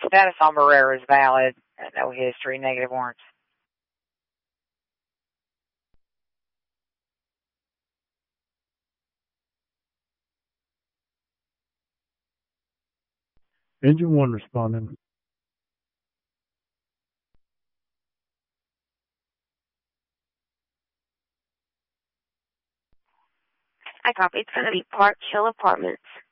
Status on Barrera is valid. No history, negative warrants. Engine 1 responding. I copy. It's going to be Park Hill Apartments.